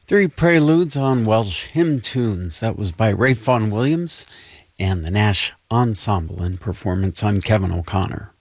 Three preludes on Welsh hymn tunes. That was by Ralph Vaughan Williams and the Nash Ensemble in performance on Kevin O'Connor.